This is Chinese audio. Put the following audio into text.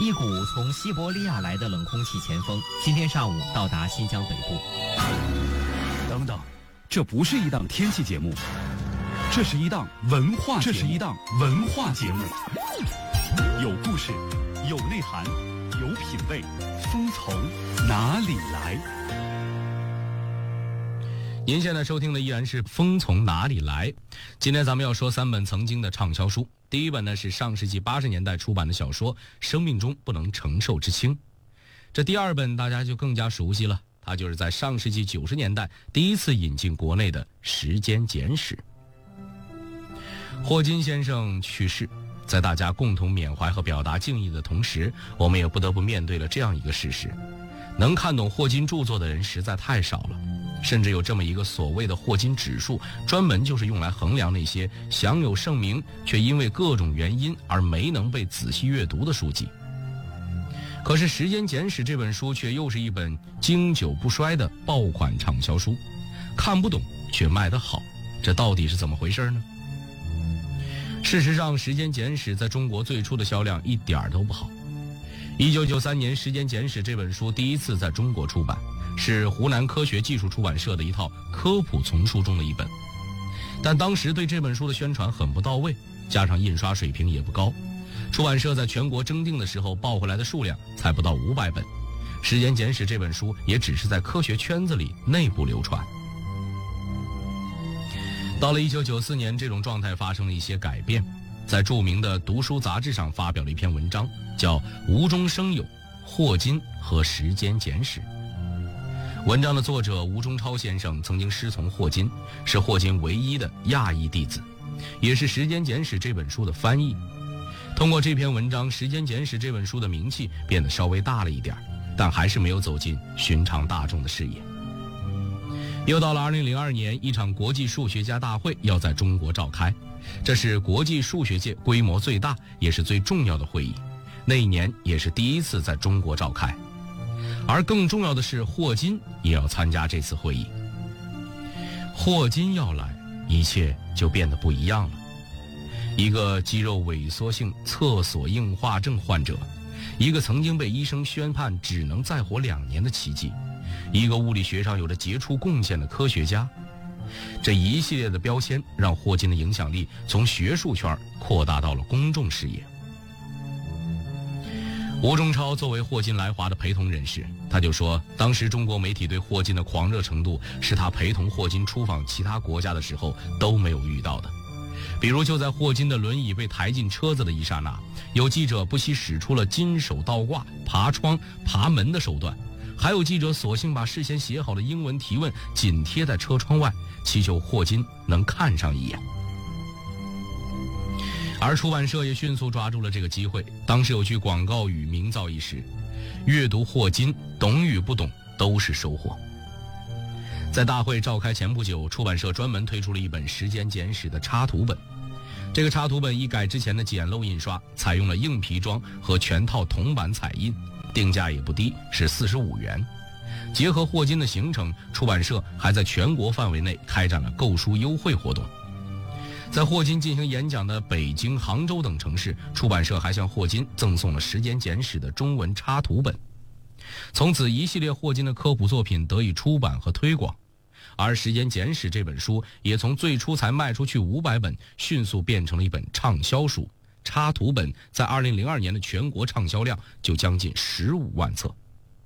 一股从西伯利亚来的冷空气前锋今天上午到达新疆北部。 等等，这不是一档天气节目，这是一档文化节目，有故事，有内涵，有品味，风从哪里来？ 您现在收听的依然是《风从哪里来》。今天咱们要说3本曾经的畅销书。第一本呢是上世纪80年代出版的小说《生命中不能承受之轻》。这第二本大家就更加熟悉了，它就是在上世纪90年代第一次引进国内的《时间简史》。霍金先生去世，在大家共同缅怀和表达敬意的同时，我们也不得不面对了这样一个事实：能看懂霍金著作的人实在太少了。甚至有这么一个所谓的霍金指数，专门就是用来衡量那些享有盛名却因为各种原因而没能被仔细阅读的书籍。可是《时间简史》这本书却又是一本经久不衰的爆款畅销书，看不懂却卖得好，这到底是怎么回事呢？事实上，《时间简史》在中国最初的销量一点都不好。1993年，《时间简史》这本书第一次在中国出版，是湖南科学技术出版社的一套科普丛书中的一本。但当时对这本书的宣传很不到位，加上印刷水平也不高，出版社在全国征订的时候报回来的数量才不到500本。《时间简史》这本书也只是在科学圈子里内部流传。到了1994年，这种状态发生了一些改变，在著名的读书杂志上发表了一篇文章，叫《无中生有：霍金和时间简史》。文章的作者吴中超先生曾经师从霍金，是霍金唯一的亚裔弟子，也是《时间简史》这本书的翻译。通过这篇文章，《时间简史》这本书的名气变得稍微大了一点，但还是没有走进寻常大众的视野。又到了2002年，一场国际数学家大会要在中国召开，这是国际数学界规模最大也是最重要的会议，那一年也是第一次在中国召开。而更重要的是，霍金也要参加这次会议。霍金要来，一切就变得不一样了。一个肌肉萎缩性厕所硬化症患者，一个曾经被医生宣判只能再活2年的奇迹，一个物理学上有着杰出贡献的科学家，这一系列的标签让霍金的影响力从学术圈扩大到了公众视野。吴中超作为霍金来华的陪同人士，他就说，当时中国媒体对霍金的狂热程度是他陪同霍金出访其他国家的时候都没有遇到的。比如就在霍金的轮椅被抬进车子的一刹那，有记者不惜使出了金手倒挂、爬窗、爬门的手段，还有记者索性把事先写好的英文提问紧贴在车窗外，祈求霍金能看上一眼。而出版社也迅速抓住了这个机会，当时有句广告语名噪一时：阅读霍金，懂与不懂都是收获。在大会召开前不久，出版社专门推出了一本《时间简史》的插图本。这个插图本一改之前的简陋印刷，采用了硬皮装和全套铜版彩印，定价也不低，是45元。结合霍金的行程，出版社还在全国范围内开展了购书优惠活动。在霍金进行演讲的北京、杭州等城市，出版社还向霍金赠送了《时间简史》的中文插图本。从此，一系列霍金的科普作品得以出版和推广，而《时间简史》这本书也从最初才卖出去500本，迅速变成了一本畅销书。插图本在2002年的全国畅销量就将近15万册。